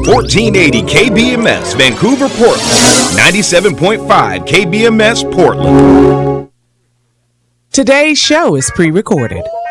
1480 KBMS, Vancouver, Portland. 97.5 KBMS, Portland. Today's show is pre-recorded.